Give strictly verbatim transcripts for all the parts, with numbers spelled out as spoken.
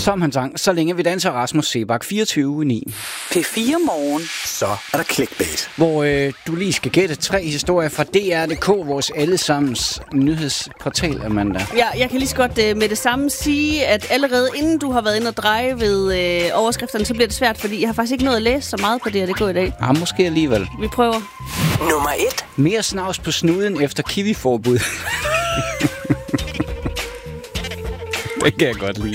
Som han sang, så længe vi danser Rasmus Seebach, fireogtyve ni. P fire Morgen. Så er der clickbait. Hvor øh, du lige skal gætte tre historier fra D R punktum d k, vores allesammens nyhedsportal, Amanda. Ja, jeg kan lige så godt øh, med det samme sige, at allerede inden du har været inde og dreje ved øh, overskrifterne, så bliver det svært, fordi jeg har faktisk ikke nået at læse så meget på D R punktum d k i dag. Ja, måske alligevel. Vi prøver. Nummer et. Mere snavs på snuden efter kiwi-forbud. Det kan jeg godt lide.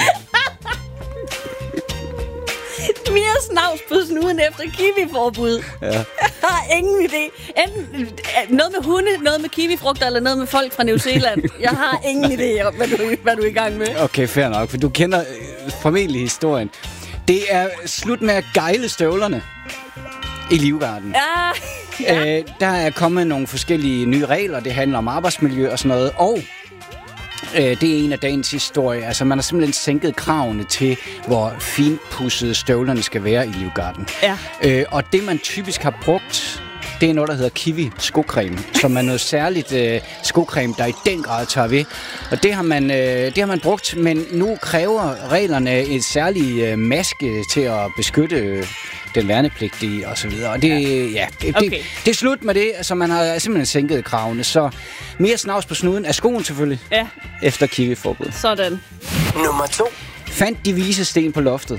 Mere snavs på snuden efter kiwi-forbud. Ja. Jeg har ingen idé. Enten noget med hunde, noget med kiwifrugter, eller noget med folk fra New Zealand. Jeg har ingen idé om, hvad du, hvad du er i gang med. Okay, fair nok, for du kender øh, formentlig historien. Det er slut med at gejle støvlerne i Livgarden. Ja. Ja. Øh, der er kommet nogle forskellige nye regler. Det handler om arbejdsmiljø og sådan noget. Og øh, det er en af dagens historie. Altså, man har simpelthen sænket kravene til, hvor finpudsede støvlerne skal være i Livgarden. Ja. Øh, og det, man typisk har brugt, det er noget, der hedder Kiwi skocreme, som er noget særligt øh, skocreme, der i den grad tager ved. Og det har man, øh, det har man brugt, men nu kræver reglerne et særligt øh, maske til at beskytte øh, den værnepligtige og så videre. Og det, ja. Ja, det, Okay. det, det er slut med det, så man har simpelthen sænket kravene. Så mere snavs på snuden af skoen selvfølgelig, Ja, efter Kiwi-forbud. sådan. Nummer to. Fandt de vise sten på loftet.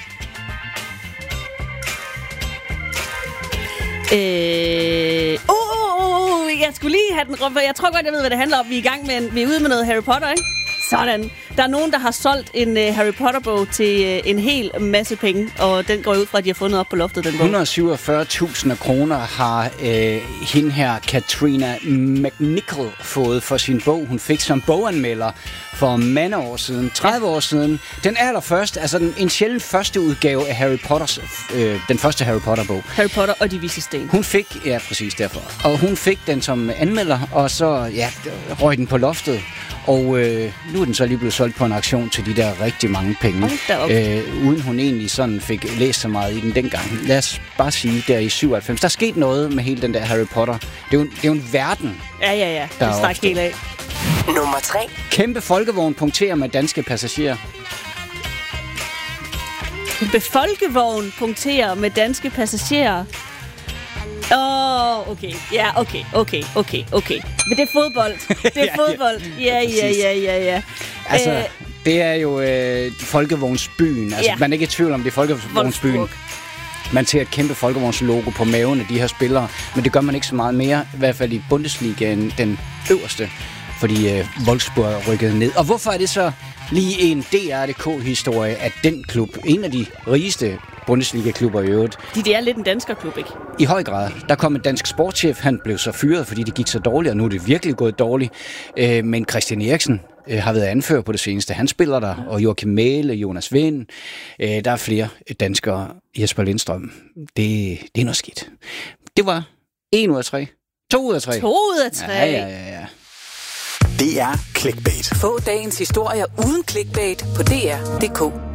Øh... Uh, uh, uh, uh, jeg skulle lige have den rum, for jeg tror godt, jeg ved, hvad det handler om. Vi er i gang med en, vi er ude med noget Harry Potter, ikke? Sådan. Der er nogen, der har solgt en uh, Harry Potter-bog til uh, en hel masse penge, og den går ud fra, at de har fundet op på loftet, den bog. et hundrede og syvogfyrre tusind kroner har øh, hende her, Katrina McNichol, fået for sin bog. Hun fik som boganmelder for mange år siden, tredive år siden. Den allerførste, altså den, en sjælden første udgave af Harry Potters, øh, den første Harry Potter-bog. Harry Potter og de vise sten. Hun fik, ja præcis derfor, og hun fik den som anmelder, og så ja, røg den på loftet. Og øh, nu er den så lige blevet solgt på en auktion til de der rigtig mange penge, øh, uden hun egentlig sådan fik læst så meget i den dengang. Lad os bare sige, der i syvoghalvfems, der skete noget med hele den der Harry Potter. Det er jo, det er jo en verden. Ja, ja, ja. Det stak helt af. Nummer tre. Kæmpe folkevogn punkterer med danske passagerer. Kæmpe folkevogn punkterer med danske passagerer. Åh, oh, okay. Ja, okay, okay, okay, okay. Men det er fodbold. Det er Ja, fodbold. Ja, ja, ja, ja, ja. Altså, Øh, det er jo øh, folkevognsbyen. Altså, Ja. man er ikke i tvivl om, det er folkevognsbyen. Wolfsburg. Man ser et kæmpe folkevognslogo på maven af de her spillere, men det gør man ikke så meget mere, i hvert fald i Bundesligaen, den øverste, fordi øh, Wolfsburg er rykket ned. Og hvorfor er det så lige en D R punktum d k-historie, at den klub, en af de rigeste Bundesliga-klubber i øvrigt, De, det er lidt en danskerklub, ikke? i høj grad. Der kom en dansk sportschef, han blev så fyret, fordi det gik så dårligt, og nu er det virkelig gået dårligt. Øh, men Christian Eriksen øh, har været anfører på det seneste. Han spiller der, og Joachim Mæhle, Jonas Vind. Øh, der er flere danskere. Jesper Lindstrøm. Det, det er noget skidt. Det var en ud af tre. To ud af tre. To ud af tre. Ja, ja, ja, ja. Det er clickbait. Få dagens historier uden clickbait på D R punktum d k.